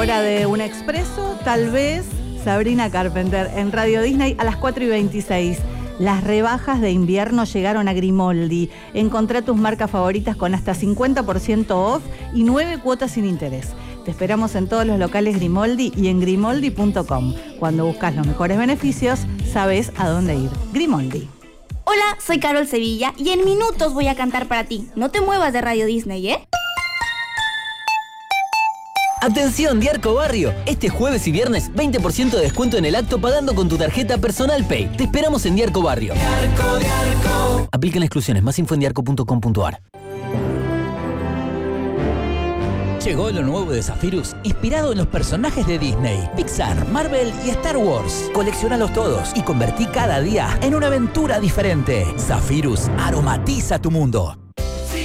hora de un expreso, tal vez Sabrina Carpenter en Radio Disney a las 4:26. Las rebajas de invierno llegaron a Grimoldi. Encontrá tus marcas favoritas con hasta 50% off y 9 cuotas sin interés. Te esperamos en todos los locales Grimoldi y en grimoldi.com. Cuando buscas los mejores beneficios, sabes a dónde ir. Grimoldi. Hola, soy Carol Sevilla y en minutos voy a cantar para ti. No te muevas de Radio Disney, ¿eh? Atención, Diarco Barrio. Este jueves y viernes, 20% de descuento en el acto pagando con tu tarjeta Personal Pay. Te esperamos en Diarco Barrio. Diarco. Aplican exclusiones. Más info en diarco.com.ar. Llegó lo nuevo de Zephyrus, inspirado en los personajes de Disney, Pixar, Marvel y Star Wars. Colecciónalos todos y convertí cada día en una aventura diferente. Zephyrus aromatiza tu mundo.